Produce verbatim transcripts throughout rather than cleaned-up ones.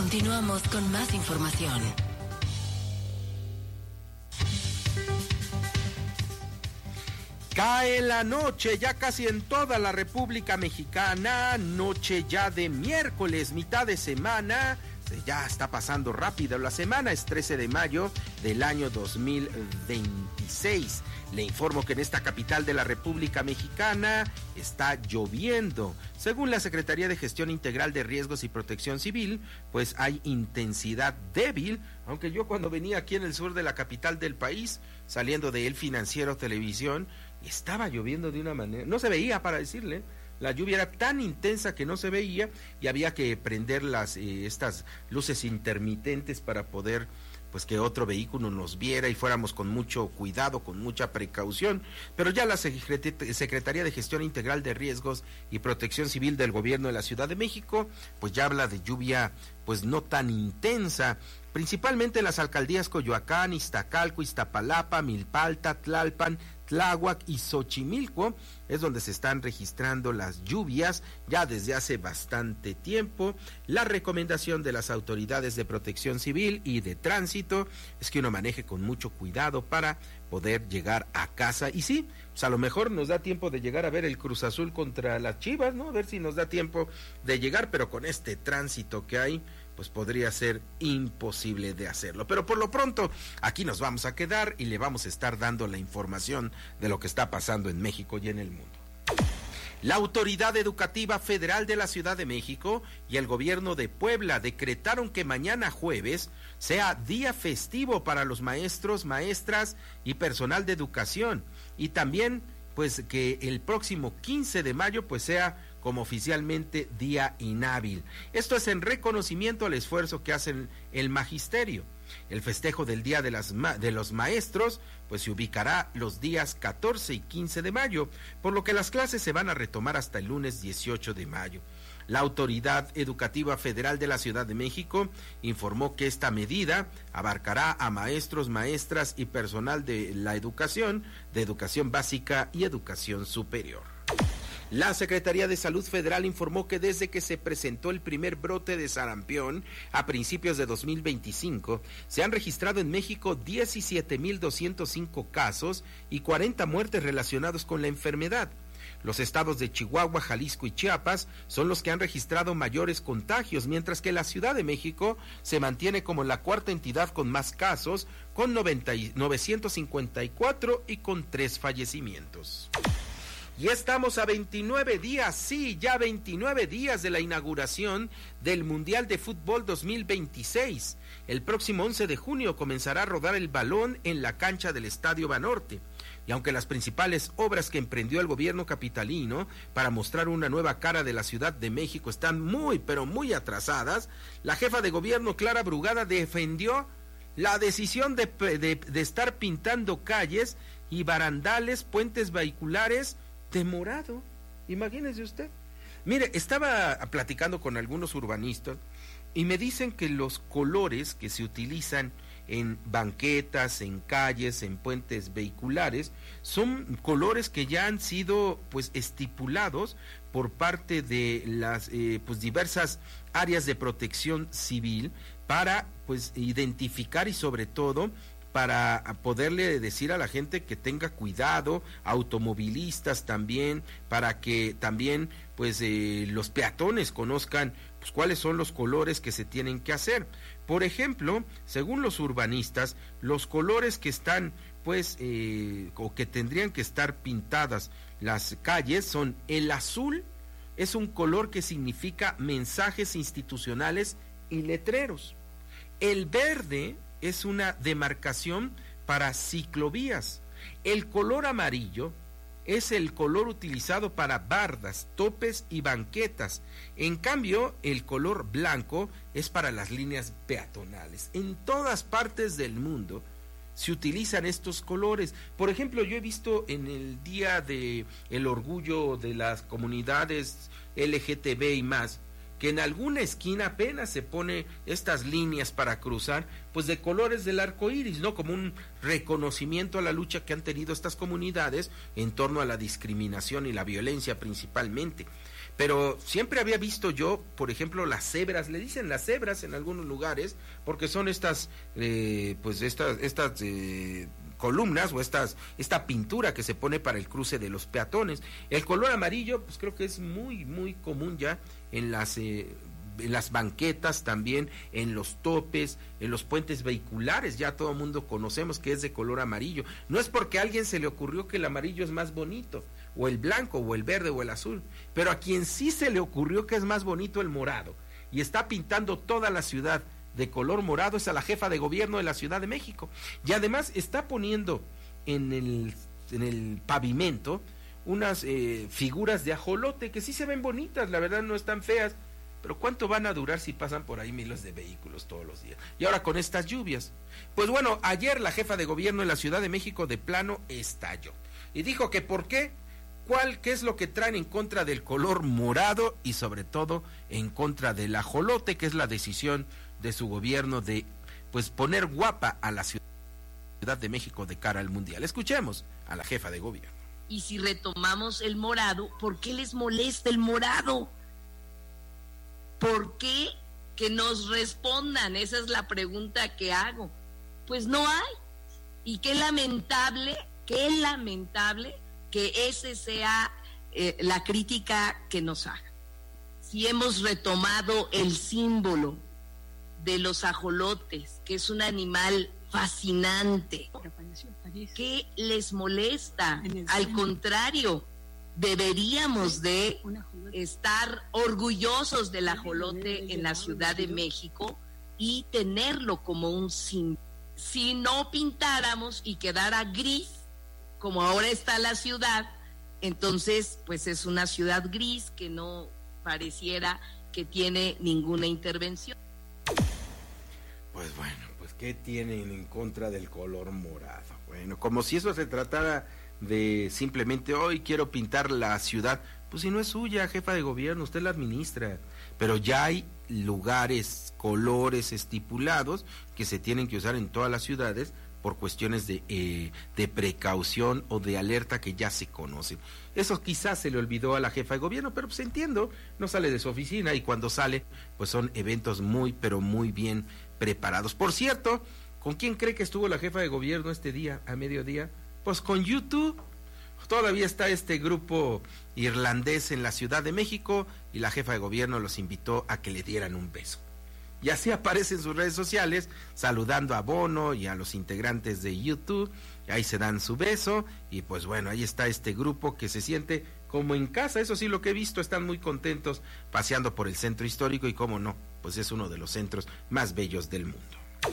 Continuamos con más información. Cae la noche ya casi en toda la República Mexicana, noche ya de miércoles, mitad de semana. Ya está pasando rápido la semana, es trece de mayo del año dos mil veintiséis. Le informo que en esta capital de la República Mexicana está lloviendo. Según la Secretaría de Gestión Integral de Riesgos y Protección Civil, pues hay intensidad débil, aunque yo cuando venía aquí en el sur de la capital del país, saliendo de El Financiero Televisión, estaba lloviendo de una manera, no se veía para decirle. La lluvia era tan intensa que no se veía y había que prender las eh, estas luces intermitentes para poder, pues, que otro vehículo nos viera y fuéramos con mucho cuidado, con mucha precaución. Pero ya la Secretaría de Gestión Integral de Riesgos y Protección Civil del Gobierno de la Ciudad de México, pues ya habla de lluvia, pues no tan intensa, principalmente en las alcaldías Coyoacán, Iztacalco, Iztapalapa, Milpalta, Tlalpan, Tláhuac y Xochimilco, es donde se están registrando las lluvias ya desde hace bastante tiempo. La recomendación de las autoridades de protección civil y de tránsito es que uno maneje con mucho cuidado para poder llegar a casa. Y sí, pues a lo mejor nos da tiempo de llegar a ver el Cruz Azul contra las Chivas, ¿no? A ver si nos da tiempo de llegar, pero con este tránsito que hay, pues podría ser imposible de hacerlo. Pero por lo pronto, aquí nos vamos a quedar y le vamos a estar dando la información de lo que está pasando en México y en el mundo. La Autoridad Educativa Federal de la Ciudad de México y el Gobierno de Puebla decretaron que mañana jueves sea día festivo para los maestros, maestras y personal de educación, y también pues que el próximo quince de mayo pues sea como oficialmente día inhábil. Esto es en reconocimiento al esfuerzo que hacen el magisterio. El festejo del Día de, las ma- de los Maestros pues se ubicará los días catorce y quince de mayo, por lo que las clases se van a retomar hasta el lunes dieciocho de mayo. La Autoridad Educativa Federal de la Ciudad de México informó que esta medida abarcará a maestros, maestras y personal de la educación, de educación básica y educación superior. La Secretaría de Salud Federal informó que desde que se presentó el primer brote de sarampión a principios de dos mil veinticinco, se han registrado en México diecisiete mil doscientos cinco casos y cuarenta muertes relacionados con la enfermedad. Los estados de Chihuahua, Jalisco y Chiapas son los que han registrado mayores contagios, mientras que la Ciudad de México se mantiene como la cuarta entidad con más casos, con novecientos cincuenta y cuatro y con tres fallecimientos. Y estamos a veintinueve días, sí, ya veintinueve días de la inauguración del Mundial de Fútbol dos mil veintiséis. El próximo once de junio comenzará a rodar el balón en la cancha del Estadio Banorte. Y aunque las principales obras que emprendió el gobierno capitalino para mostrar una nueva cara de la Ciudad de México están muy, pero muy atrasadas, la jefa de gobierno, Clara Brugada, defendió la decisión de, de, de estar pintando calles y barandales, puentes vehiculares de morado. Imagínese usted. Mire, estaba platicando con algunos urbanistas y me dicen que los colores que se utilizan en banquetas, en calles, en puentes vehiculares, son colores que ya han sido pues estipulados por parte de las eh, pues diversas áreas de protección civil para pues identificar y sobre todo para poderle decir a la gente que tenga cuidado, automovilistas también, para que también pues eh, los peatones conozcan pues cuáles son los colores que se tienen que hacer. Por ejemplo, según los urbanistas, los colores que están pues eh, o que tendrían que estar pintadas las calles son: el azul es un color que significa mensajes institucionales y letreros. El verde es una demarcación para ciclovías. El color amarillo es el color utilizado para bardas, topes y banquetas. En cambio, el color blanco es para las líneas peatonales. En todas partes del mundo se utilizan estos colores. Por ejemplo, yo he visto en el Día de el Orgullo de las Comunidades L G T B y más, que en alguna esquina apenas se pone estas líneas para cruzar, pues de colores del arco iris, ¿no? Como un reconocimiento a la lucha que han tenido estas comunidades en torno a la discriminación y la violencia principalmente. pero siempre había visto yo, por ejemplo, las cebras, le dicen las cebras en algunos lugares, porque son estas, eh, pues estas, estas eh, columnas o estas, esta pintura que se pone para el cruce de los peatones. El color amarillo, pues creo que es muy, muy común ya en las, eh, en las banquetas también, en los topes, en los puentes vehiculares, ya todo el mundo conocemos que es de color amarillo. No es porque a alguien se le ocurrió que el amarillo es más bonito, o el blanco, o el verde, o el azul, pero a quien sí se le ocurrió que es más bonito el morado, y está pintando toda la ciudad de color morado, es a la jefa de gobierno de la Ciudad de México, y además está poniendo en el, en el pavimento unas eh, figuras de ajolote que sí se ven bonitas, la verdad no están feas, pero ¿cuánto van a durar si pasan por ahí miles de vehículos todos los días? Y ahora con estas lluvias. Pues bueno, ayer la jefa de gobierno de la Ciudad de México de plano estalló, y dijo que por qué, cuál, qué es lo que traen en contra del color morado y sobre todo en contra del ajolote, que es la decisión de su gobierno de pues poner guapa a la Ciudad de México de cara al Mundial. Escuchemos a la jefa de gobierno. Y si retomamos el morado, ¿por qué les molesta el morado? ¿Por qué? Que nos respondan, esa es la pregunta que hago. Pues no hay. Y qué lamentable, qué lamentable que ese sea eh, la crítica que nos haga. Si hemos retomado el símbolo de los ajolotes, que es un animal fascinante, ¿qué les molesta? Al contrario, deberíamos de estar orgullosos del ajolote en la Ciudad de México y tenerlo como un símbolo. Si no pintáramos y quedara gris, como ahora está la ciudad, entonces pues es una ciudad gris que no pareciera que tiene ninguna intervención. Pues bueno, pues ¿qué tienen en contra del color morado? Bueno, como si eso se tratara de simplemente hoy quiero pintar la ciudad, pues si no es suya, jefa de gobierno, usted la administra, pero ya hay lugares, colores estipulados que se tienen que usar en todas las ciudades por cuestiones de, eh, de precaución o de alerta que ya se conocen. Eso quizás se le olvidó a la jefa de gobierno, pero pues entiendo, no sale de su oficina y cuando sale, pues son eventos muy, pero muy bien preparados. Por cierto, ¿con quién cree que estuvo la jefa de gobierno este día, a mediodía? Pues con YouTube. Todavía está este grupo irlandés en la Ciudad de México y la jefa de gobierno los invitó a que le dieran un beso. Y así aparece en sus redes sociales, saludando a Bono y a los integrantes de YouTube, y ahí se dan su beso, y pues bueno, ahí está este grupo que se siente como en casa, eso sí lo que he visto, están muy contentos paseando por el centro histórico, y cómo no, pues es uno de los centros más bellos del mundo.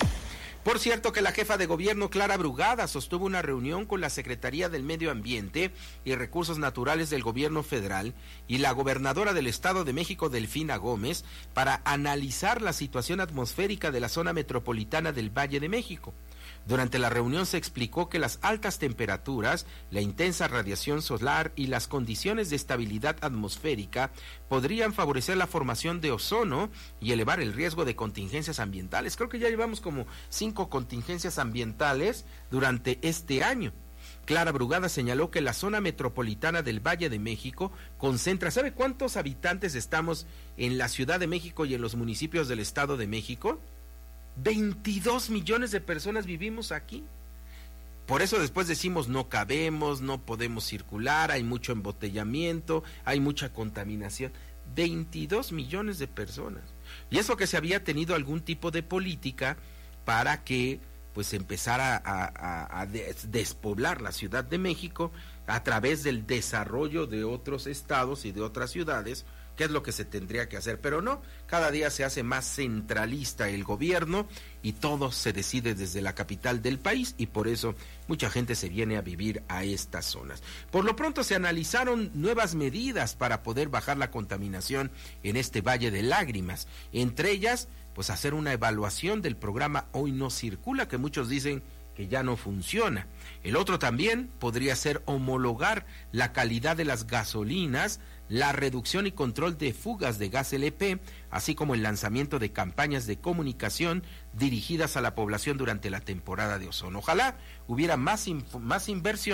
Por cierto que la jefa de gobierno Clara Brugada sostuvo una reunión con la Secretaría del Medio Ambiente y Recursos Naturales del Gobierno Federal y la gobernadora del Estado de México, Delfina Gómez, para analizar la situación atmosférica de la zona metropolitana del Valle de México. Durante la reunión se explicó que las altas temperaturas, la intensa radiación solar y las condiciones de estabilidad atmosférica podrían favorecer la formación de ozono y elevar el riesgo de contingencias ambientales. Creo que ya llevamos como cinco contingencias ambientales durante este año. Clara Brugada señaló que la zona metropolitana del Valle de México concentra, ¿sabe cuántos habitantes estamos en la Ciudad de México y en los municipios del Estado de México? veintidós millones de personas vivimos aquí. Por eso después decimos no cabemos, no podemos circular, hay mucho embotellamiento, hay mucha contaminación. veintidós millones de personas. Y eso que se había tenido algún tipo de política para que pues empezara a, a, a despoblar la Ciudad de México a través del desarrollo de otros estados y de otras ciudades, que es lo que se tendría que hacer, pero no, cada día se hace más centralista el gobierno y todo se decide desde la capital del país y por eso mucha gente se viene a vivir a estas zonas. Por lo pronto se analizaron nuevas medidas para poder bajar la contaminación en este Valle de Lágrimas, entre ellas, pues hacer una evaluación del programa Hoy No Circula, que muchos dicen que ya no funciona. El otro también podría ser homologar la calidad de las gasolinas, la reducción y control de fugas de gas L P, así como el lanzamiento de campañas de comunicación dirigidas a la población durante la temporada de ozono. Ojalá hubiera más, inf- más inversión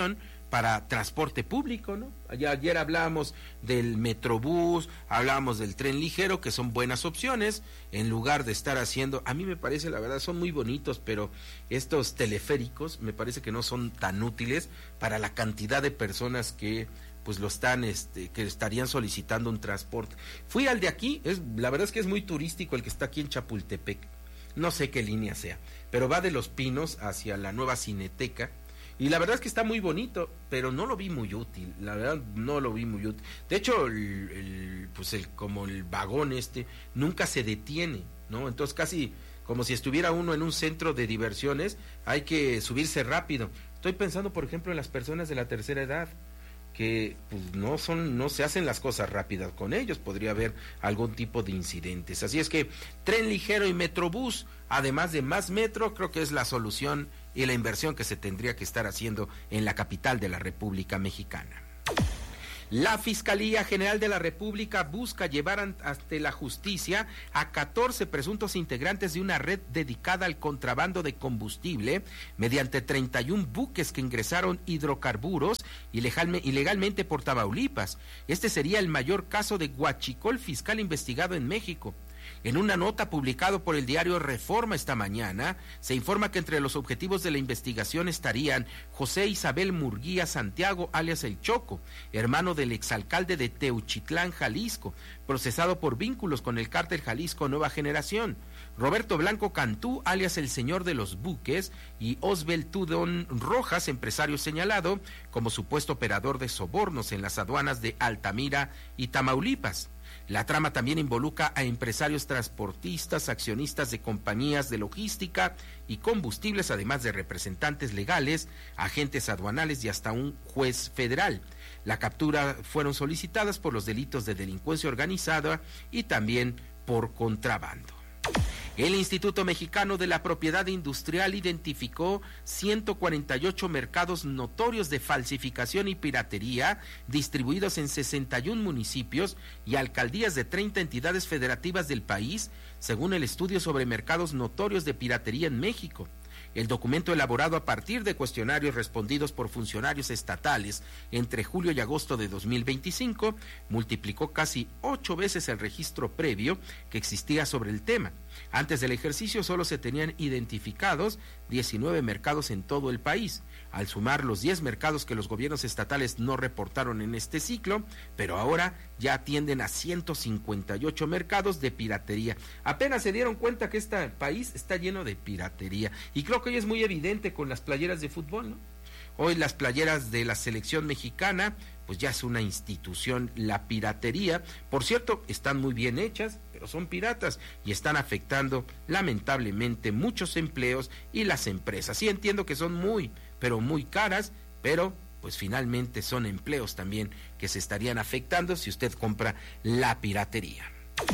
para transporte público, ¿no? Ayer, ayer hablábamos del Metrobús, hablábamos del tren ligero, que son buenas opciones, en lugar de estar haciendo, a mí me parece, la verdad, son muy bonitos, pero estos teleféricos me parece que no son tan útiles para la cantidad de personas que pues lo están, este, que estarían solicitando un transporte. Fui al de aquí, es, la verdad es que es muy turístico el que está aquí en Chapultepec, no sé qué línea sea, pero va de Los Pinos hacia la nueva Cineteca, y la verdad es que está muy bonito, pero no lo vi muy útil, la verdad no lo vi muy útil. De hecho, el, el, pues el, como el vagón este nunca se detiene, ¿no? Entonces casi como si estuviera uno en un centro de diversiones, hay que subirse rápido. Estoy pensando, por ejemplo, en las personas de la tercera edad, que pues no son, no se hacen las cosas rápidas con ellos, podría haber algún tipo de incidentes. Así es que tren ligero y Metrobús, además de más metro, creo que es la solución y la inversión que se tendría que estar haciendo en la capital de la República Mexicana. La Fiscalía General de la República busca llevar ante la justicia a catorce presuntos integrantes de una red dedicada al contrabando de combustible mediante treinta y un buques que ingresaron hidrocarburos ilegalmente por Tamaulipas. Este sería el mayor caso de huachicol fiscal investigado en México. En una nota publicada por el diario Reforma esta mañana, se informa que entre los objetivos de la investigación estarían José Isabel Murguía Santiago, alias El Choco, hermano del exalcalde de Teuchitlán, Jalisco, procesado por vínculos con el cártel Jalisco Nueva Generación, Roberto Blanco Cantú, alias El Señor de los Buques, y Osbel Tudón Rojas, empresario señalado como supuesto operador de sobornos en las aduanas de Altamira y Tamaulipas. La trama también involucra a empresarios transportistas, accionistas de compañías de logística y combustibles, además de representantes legales, agentes aduanales y hasta un juez federal. La captura fueron solicitadas por los delitos de delincuencia organizada y también por contrabando. El Instituto Mexicano de la Propiedad Industrial identificó ciento cuarenta y ocho mercados notorios de falsificación y piratería distribuidos en sesenta y un municipios y alcaldías de treinta entidades federativas del país, según el estudio sobre mercados notorios de piratería en México. El documento, elaborado a partir de cuestionarios respondidos por funcionarios estatales entre julio y agosto de dos mil veinticinco, multiplicó casi ocho veces el registro previo que existía sobre el tema. Antes del ejercicio solo se tenían identificados diecinueve mercados en todo el país, al sumar los diez mercados que los gobiernos estatales no reportaron en este ciclo, pero ahora ya atienden a ciento cincuenta y ocho mercados de piratería. Apenas se dieron cuenta que este país está lleno de piratería, y creo que hoy es muy evidente con las playeras de fútbol, ¿no? Hoy las playeras de la selección mexicana, pues ya es una institución, la piratería. Por cierto, están muy bien hechas, pero son piratas y están afectando lamentablemente muchos empleos y las empresas. Sí entiendo que son muy, pero muy caras, pero pues finalmente son empleos también que se estarían afectando si usted compra la piratería.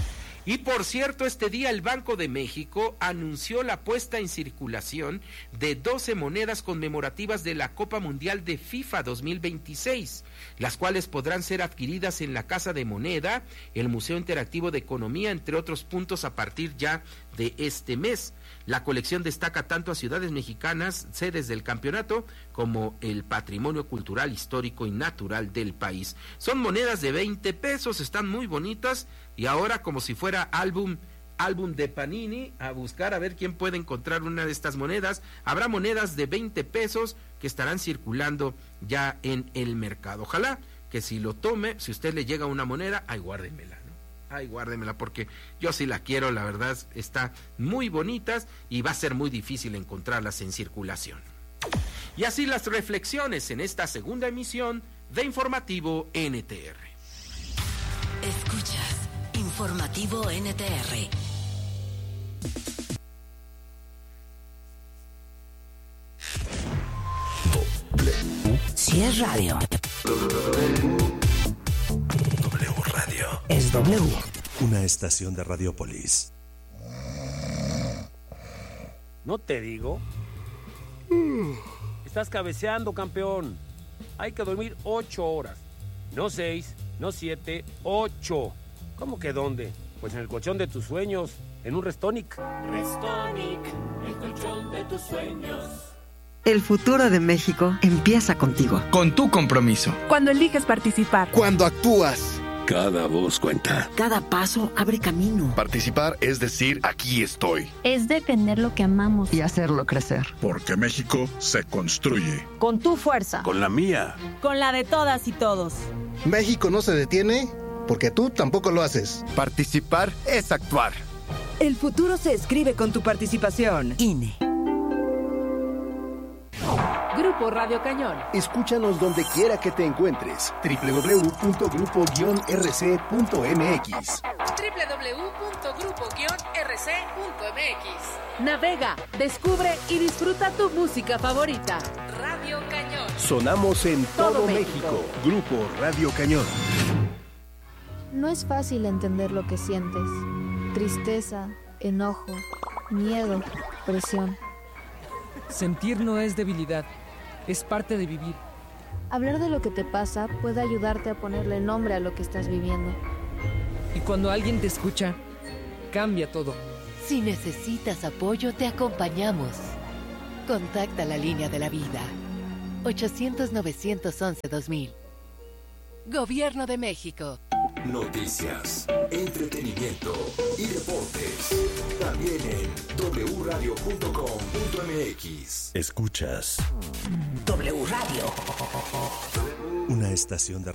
Y por cierto, este día el Banco de México anunció la puesta en circulación de doce monedas conmemorativas de la Copa Mundial de FIFA dos mil veintiséis, las cuales podrán ser adquiridas en la Casa de Moneda, el Museo Interactivo de Economía, entre otros puntos, a partir ya de este mes. La colección destaca tanto a ciudades mexicanas, sedes del campeonato, como el patrimonio cultural, histórico y natural del país. Son monedas de veinte pesos, están muy bonitas, y ahora, como si fuera álbum, álbum de Panini, a buscar a ver quién puede encontrar una de estas monedas. Habrá monedas de veinte pesos que estarán circulando ya en el mercado. Ojalá que si lo tome, si usted le llega una moneda, ay, guárdemela. Ay, guárdemela, porque yo sí la quiero, la verdad, está muy bonitas y va a ser muy difícil encontrarlas en circulación. Y así las reflexiones en esta segunda emisión de Informativo N T R. Escuchas Informativo N T R. Si es radio, W Radio. es W. Una estación de Radiopolis. ¿No te digo? Estás cabeceando, campeón. Hay que dormir ocho horas. No seis, no siete, ocho. ¿Cómo que dónde? Pues en el colchón de tus sueños, en un Restonic. Restonic, el colchón de tus sueños. El futuro de México empieza contigo. Con tu compromiso. Cuando eliges participar. Cuando actúas. Cada voz cuenta. Cada paso abre camino. Participar es decir, aquí estoy. Es defender lo que amamos. Y hacerlo crecer. Porque México se construye. Con tu fuerza. Con la mía. Con la de todas y todos. México no se detiene porque tú tampoco lo haces. Participar es actuar. El futuro se escribe con tu participación. I N E. Grupo Radio Cañón. Escúchanos donde quiera que te encuentres. doble u doble u doble u punto grupo guion r c punto m x. doble u doble u doble u punto grupo guion r c punto m x. Navega, descubre y disfruta tu música favorita. Radio Cañón. Sonamos en todo, todo México. México. Grupo Radio Cañón. No es fácil entender lo que sientes. Tristeza, enojo, miedo, presión. Sentir no es debilidad, es parte de vivir. Hablar de lo que te pasa puede ayudarte a ponerle nombre a lo que estás viviendo. Y cuando alguien te escucha, cambia todo. Si necesitas apoyo, te acompañamos. Contacta la línea de la vida. ochocientos, novecientos once, dos mil. Gobierno de México. Noticias, entretenimiento y deportes. También en doble u radio punto com punto m x. Escuchas W Radio. Una estación de